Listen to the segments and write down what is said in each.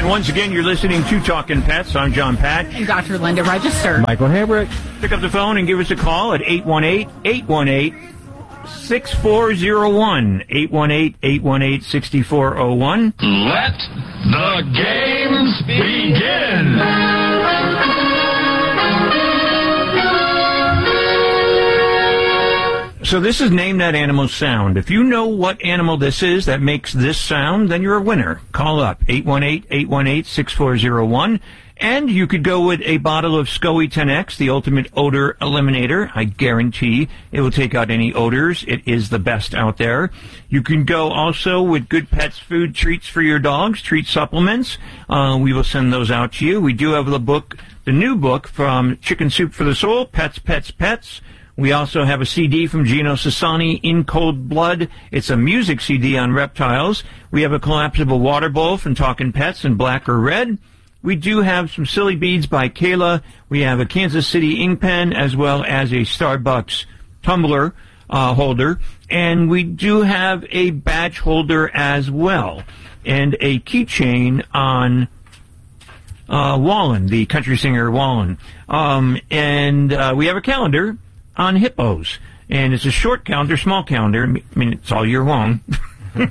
And once again, you're listening to Talking Pets. I'm John Pat. And Dr. Linda Register. Michael Hambrick. Pick up the phone and give us a call at 818-818-6401. 818-818-6401. Let the games begin! So this is Name That Animal's Sound. If you know what animal this is that makes this sound, then you're a winner. Call up 818-818-6401. And you could go with a bottle of SCOE 10X, the ultimate odor eliminator. I guarantee it will take out any odors. It is the best out there. You can go also with Good Pets food treats for your dogs, treat supplements. We will send those out to you. We do have the new book from Chicken Soup for the Soul, Pets, Pets, Pets. We also have a CD from Gino Sassani, In Cold Blood. It's a music CD on reptiles. We have a collapsible water bowl from Talking Pets in black or red. We do have some silly beads by Kayla. We have a Kansas City ink pen as well as a Starbucks tumbler holder. And we do have a badge holder as well. And a keychain on Wallen, the country singer Wallen. And we have a calendar on hippos, and it's a short calendar, small calendar. I mean, it's all year long. but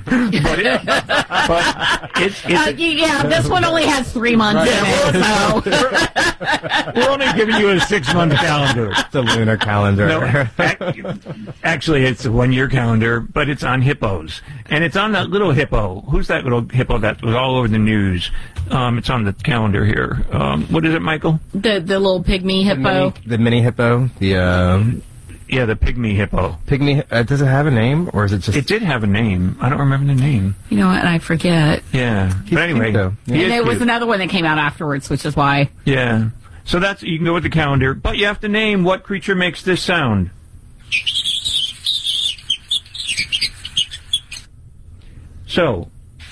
it's this one only has 3 months in it, so. We're only giving you a 6-month calendar. It's a lunar calendar. No, actually, it's a 1-year calendar, but it's on hippos. And it's on that little hippo. Who's that little hippo that was all over the news? It's on the calendar here. What is it, Michael? The little pygmy hippo. The mini hippo. Yeah, the pygmy hippo. Pygmy, does it have a name, or is it just... It did have a name. I don't remember the name. You know what, I forget. Yeah. But anyway. Cute, and there was another one that came out afterwards, which is why. Yeah. So you can go with the calendar, but you have to name what creature makes this sound. So,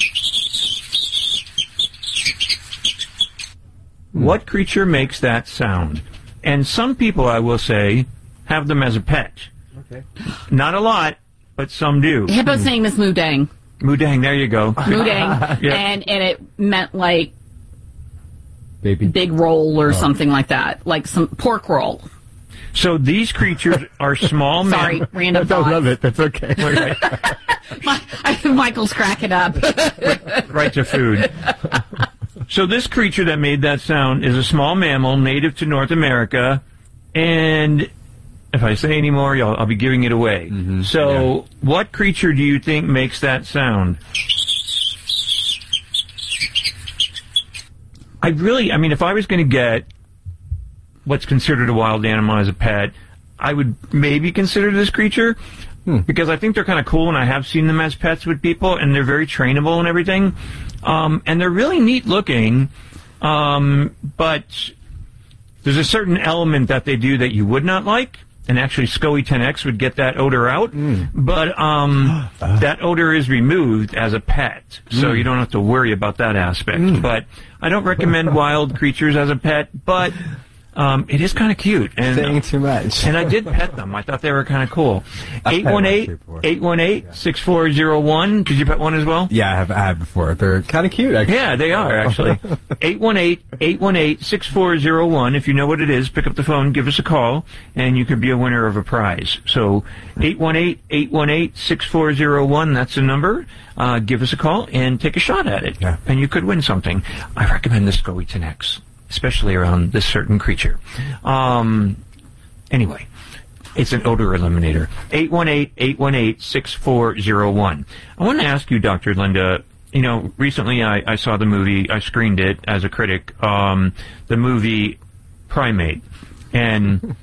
what creature makes that sound? And some people, I will say, have them as a pet. Okay. Not a lot, but some do. The hippo's name is Moodang. Moodang, there you go. Moodang. Yep. And it meant like Baby. big roll or something like that. Like some pork roll. So these creatures are small Sorry, random thought. I love it. That's okay. Michael's cracking up. Right to food. So this creature that made that sound is a small mammal native to North America, and if I say any more, I'll be giving it away. Mm-hmm. So what creature do you think makes that sound? If I was going to get what's considered a wild animal as a pet, I would maybe consider this creature, because I think they're kind of cool, and I have seen them as pets with people, and they're very trainable and everything. And they're really neat looking, but there's a certain element that they do that you would not like, and actually SCOE 10X would get that odor out, but that odor is removed as a pet, so you don't have to worry about that aspect. But I don't recommend wild creatures as a pet, but it is kind of cute. And, saying too much. And I did pet them. I thought they were kind of cool. 818-818-6401. Did you pet one as well? Yeah, I have before. They're kind of cute, actually. Yeah, they are, actually. 818-818-6401. If you know what it is, pick up the phone, give us a call, and you could be a winner of a prize. So 818-818-6401, that's the number. Give us a call and take a shot at it. Yeah. And you could win something. I recommend the SCOE 10X, especially around this certain creature. Anyway, it's an odor eliminator. 818-818-6401. I want to ask you, Dr. Linda, recently I saw the movie, I screened it as a critic, the movie Primate. And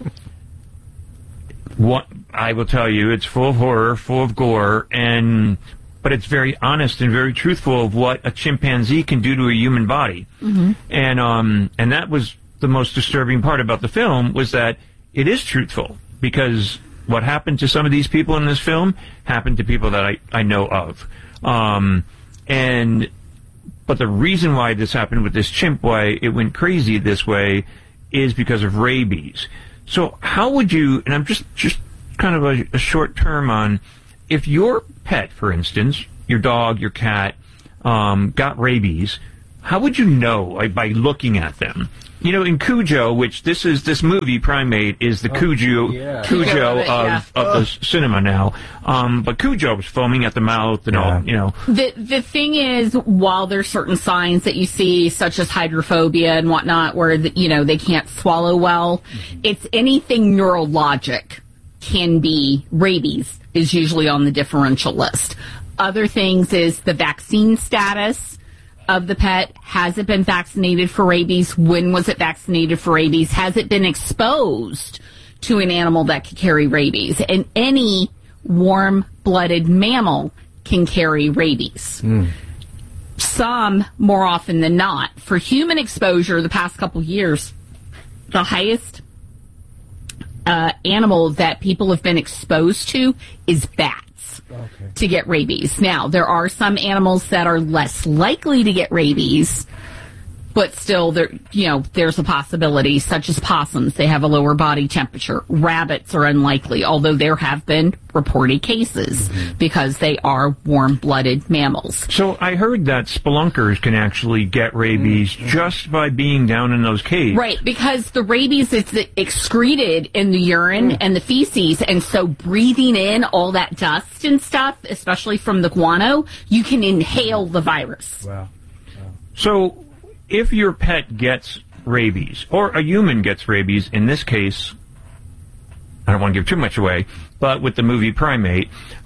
what I will tell you, it's full of horror, full of gore, but it's very honest and very truthful of what a chimpanzee can do to a human body. Mm-hmm. And that was the most disturbing part about the film, was that it is truthful, because what happened to some of these people in this film happened to people that I know of. But the reason why this happened with this chimp, why it went crazy this way, is because of rabies. So how would you, and I'm just kind of a short term on, if your pet, for instance, your dog, your cat, got rabies, how would you know by looking at them? You know, in Cujo, which this movie Primate is the Cujo of the cinema now. But Cujo was foaming at the mouth and all. You know, the thing is, while there's certain signs that you see, such as hydrophobia and whatnot, where they can't swallow well, it's anything neurologic can be rabies is usually on the differential list. Other things is the vaccine status of the pet. Has it been vaccinated for rabies? When was it vaccinated for rabies? Has it been exposed to an animal that could carry rabies? And any warm-blooded mammal can carry rabies. Some more often than not. For human exposure, the past couple years, the highest animal that people have been exposed to is bats. To get rabies. Now, there are some animals that are less likely to get rabies, but still, there's a possibility, such as possums. They have a lower body temperature. Rabbits are unlikely, although there have been reported cases because they are warm-blooded mammals. So I heard that spelunkers can actually get rabies just by being down in those caves. Right, because the rabies is excreted in the urine and the feces, and so breathing in all that dust and stuff, especially from the guano, you can inhale the virus. Wow. So if your pet gets rabies, or a human gets rabies, in this case, I don't want to give too much away, but with the movie Primate,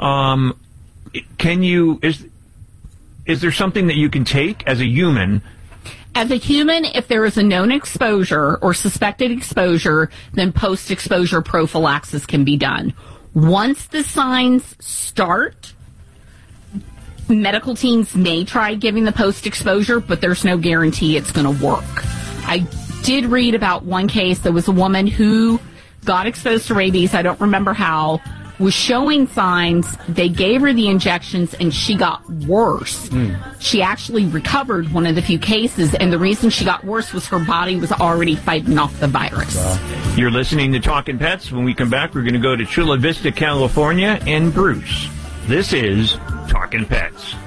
is there something that you can take as a human? As a human, if there is a known exposure or suspected exposure, then post-exposure prophylaxis can be done. Once the signs start, medical teams may try giving the post-exposure, but there's no guarantee it's going to work. I did read about one case. There was a woman who got exposed to rabies. I don't remember how. Was showing signs. They gave her the injections, and she got worse. She actually recovered one of the few cases, and the reason she got worse was her body was already fighting off the virus. You're listening to Talkin' Pets. When we come back, we're going to go to Chula Vista, California, and Bruce. This is Talkin' Pets.